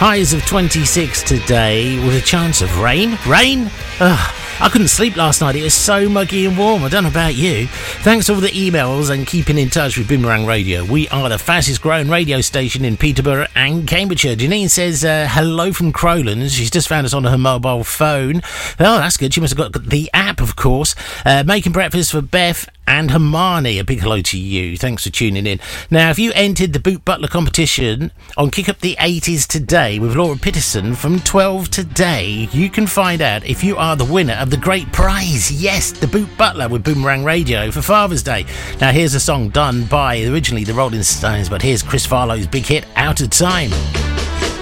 Highs of 26 today with a chance of rain. Rain? Ugh. I couldn't sleep last night. It was so muggy and warm. I don't know about you. Thanks for all the emails and keeping in touch with Boomerang Radio. We are the fastest growing radio station in Peterborough and Cambridgeshire. Janine says hello from Crowlands. She's just found us on her mobile phone. Oh, that's good. She must have got the app, of course. Making breakfast for Beth and Hermione. A big hello to you. Thanks for tuning in. Now, if you entered the Boot Butler competition on Kick Up the 80s today with Laura Pitterson from 12 today, you can find out if you are the winner of the great prize. Yes, the Boot Butler with Boomerang Radio for Father's Day. Now, here's a song done by originally the Rolling Stones, but here's Chris Farlow's big hit, Out of Time.